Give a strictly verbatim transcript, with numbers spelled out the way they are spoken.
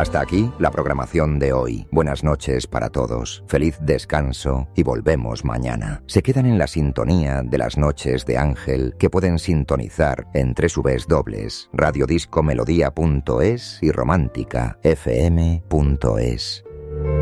Hasta aquí la programación de hoy. Buenas noches para todos. Feliz descanso y volvemos mañana. Se quedan en la sintonía de las noches de Ángel que pueden sintonizar en dobles u dobles u dobles punto radiodiscomelodía punto es y romántica f m punto es.